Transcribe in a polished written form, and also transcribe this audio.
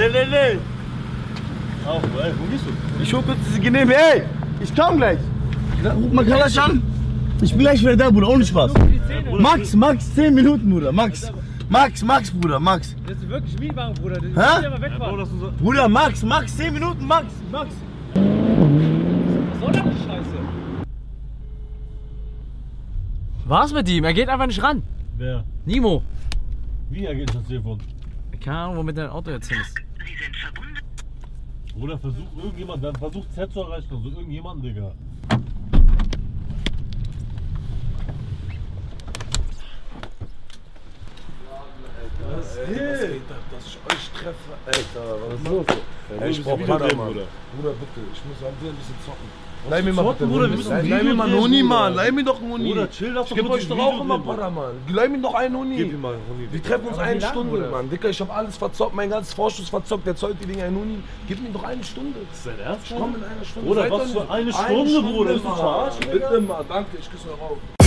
Nee. Auch, ey, wo gehst du? Ich hol kurz diese Genehme, ey! Ich komm gleich! Ruf mal gleich an! Ich bin gleich wieder da, Bruder, ohne Spaß. Max, 10 Minuten, Bruder, Max, Bruder, Max. Das ist wirklich Mietwagen, Bruder. Hä? Aber wegfahren. Bruder, Max, 10 Minuten, Max. Was soll das die Scheiße? Was mit ihm? Er geht einfach nicht ran. Wer? Nimo. Wie er geht das Telefon? Keine Ahnung, womit dein Auto jetzt hin ist. Oder versucht irgendjemand, dann versucht Z zu erreichen, also irgendjemand, Digga. Was geht ab, dass ich euch treffe? Alter, was ist los? Ey, Ich brauch Paraman. Bruder, bitte, ich muss am ein bisschen zocken. Leih mir mal bitte, Bruder, wir müssen ein leih mir mal einen Huni, Mann. Leih mir doch einen Huni. Bruder, chill, lass doch Ich geb kurz euch ein doch auch Video immer drehen, Paraman. Leih mir doch einen Huni. Gib ihm mal einen Huni. Wir treffen uns eine Stunde, Mann. Dicker, ich hab alles verzockt, mein ganzes Vorschuss verzockt. Der zollt die Dinger einen Huni. Gib mir doch eine Stunde. Ist dein Ernst? Ich komm in einer Stunde. Bruder, Seid was doch für nicht- eine Stunde, Bruder? Ist du Mann. verarschen? Bitte mal, danke, ich küsse eure Augen.